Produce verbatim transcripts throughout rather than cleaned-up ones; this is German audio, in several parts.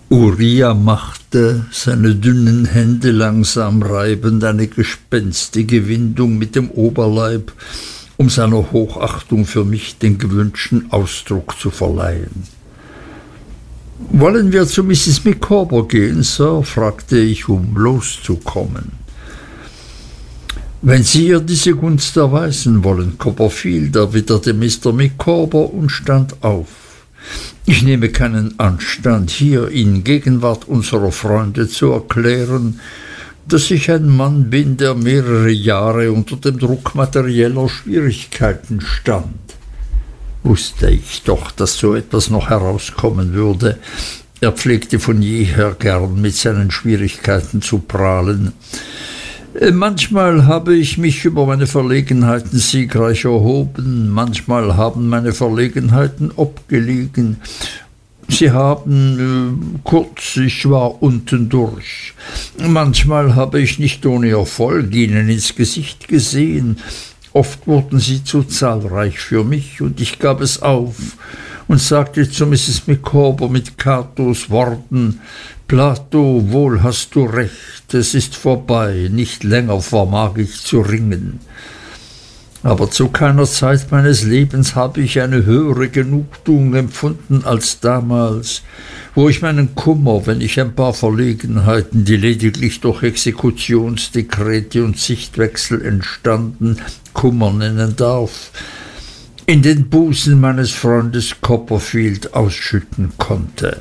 Uriah machte, seine dünnen Hände langsam reibend, eine gespenstige Windung mit dem Oberleib, um seiner Hochachtung für mich den gewünschten Ausdruck zu verleihen. »Wollen wir zu Misses Micawber gehen, Sir?« fragte ich, um loszukommen. »Wenn Sie ihr diese Gunst erweisen wollen, Copperfield«, erwiderte Mister Micawber und stand auf. »Ich nehme keinen Anstand, hier in Gegenwart unserer Freunde zu erklären, dass ich ein Mann bin, der mehrere Jahre unter dem Druck materieller Schwierigkeiten stand.« Wusste ich doch, dass so etwas noch herauskommen würde. Er pflegte von jeher gern mit seinen Schwierigkeiten zu prahlen. »Manchmal habe ich mich über meine Verlegenheiten siegreich erhoben, manchmal haben meine Verlegenheiten abgelegen. Sie haben, äh, kurz, ich war unten durch. Manchmal habe ich nicht ohne Erfolg ihnen ins Gesicht gesehen. Oft wurden sie zu zahlreich für mich, und ich gab es auf und sagte zu Misses Micawber mit Catos Worten: »Plato, wohl hast du recht, es ist vorbei, nicht länger vermag ich zu ringen.« Aber zu keiner Zeit meines Lebens habe ich eine höhere Genugtuung empfunden als damals, wo ich meinen Kummer, wenn ich ein paar Verlegenheiten, die lediglich durch Exekutionsdekrete und Sichtwechsel entstanden, Kummer nennen darf, in den Busen meines Freundes Copperfield ausschütten konnte.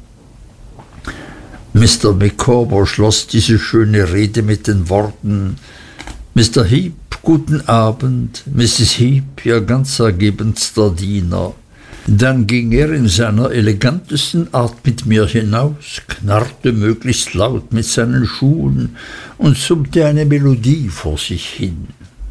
Mister Micawber schloss diese schöne Rede mit den Worten: »Mister Heep, guten Abend, Misses Heep, Ihr ganz ergebenster Diener.« Dann ging er in seiner elegantesten Art mit mir hinaus, knarrte möglichst laut mit seinen Schuhen und summte eine Melodie vor sich hin.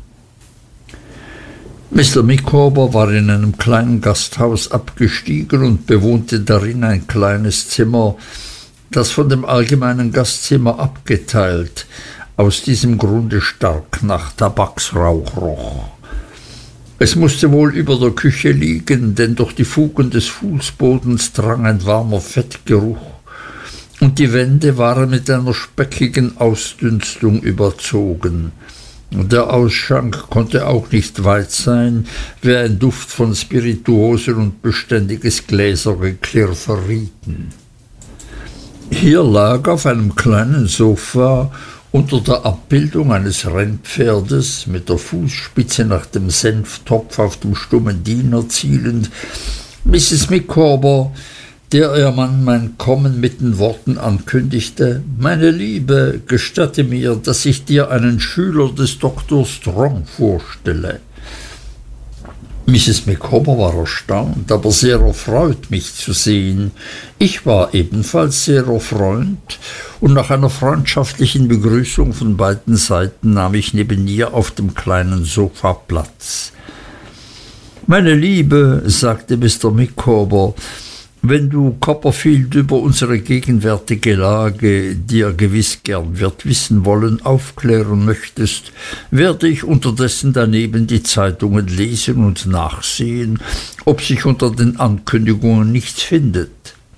Mister Micawber war in einem kleinen Gasthaus abgestiegen und bewohnte darin ein kleines Zimmer, das von dem allgemeinen Gastzimmer abgeteilt, aus diesem Grunde stark nach Tabaksrauch roch. Es mußte wohl über der Küche liegen, denn durch die Fugen des Fußbodens drang ein warmer Fettgeruch, und die Wände waren mit einer speckigen Ausdünstung überzogen. Der Ausschank konnte auch nicht weit sein, wie ein Duft von Spirituosen und beständiges Gläsergeklirr verrieten. Hier lag auf einem kleinen Sofa unter der Abbildung eines Rennpferdes, mit der Fußspitze nach dem Senftopf auf dem stummen Diener zielend, Misses Micawber, der ihr Mann mein Kommen mit den Worten ankündigte: »Meine Liebe, gestatte mir, dass ich dir einen Schüler des Doktor Strong vorstelle.« Misses Micawber war erstaunt, aber sehr erfreut, mich zu sehen. Ich war ebenfalls sehr erfreut, und nach einer freundschaftlichen Begrüßung von beiden Seiten nahm ich neben ihr auf dem kleinen Sofa Platz. »Meine Liebe«, sagte Mister Micawber, »wenn du Copperfield über unsere gegenwärtige Lage, die er gewiß gern wird wissen wollen, aufklären möchtest, werde ich unterdessen daneben die Zeitungen lesen und nachsehen, ob sich unter den Ankündigungen nichts findet.«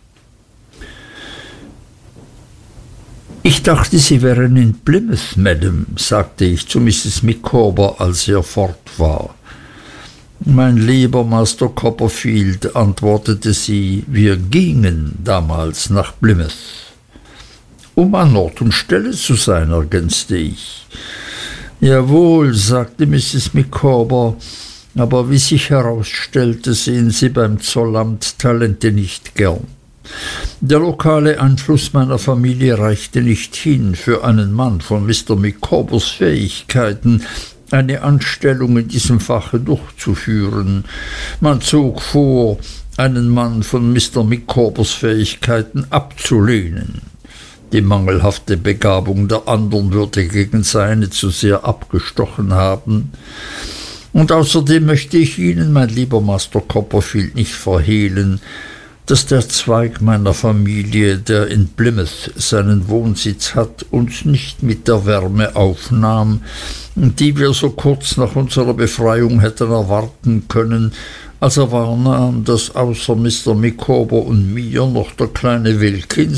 »Ich dachte, Sie wären in Plymouth, Madam«, sagte ich zu Misses Micawber, als er fort war. »Mein lieber Master Copperfield«, antwortete sie, »wir gingen damals nach Plymouth.« »Um an Ort und Stelle zu sein«, ergänzte ich. »Jawohl«, sagte Misses Micawber, »aber wie sich herausstellte, sehen Sie beim Zollamt Talente nicht gern. Der lokale Einfluss meiner Familie reichte nicht hin, für einen Mann von Mister Micawbers Fähigkeiten eine Anstellung in diesem Fache durchzuführen. Man zog vor, einen Mann von Mister Micawbers Fähigkeiten abzulehnen. Die mangelhafte Begabung der anderen würde gegen seine zu sehr abgestochen haben. Und außerdem möchte ich Ihnen, mein lieber Master Copperfield, nicht verhehlen, dass der Zweig meiner Familie, der in Plymouth seinen Wohnsitz hat, uns nicht mit der Wärme aufnahm, die wir so kurz nach unserer Befreiung hätten erwarten können, als er wahrnahm, dass außer Mister Micawber und mir noch der kleine Wilkins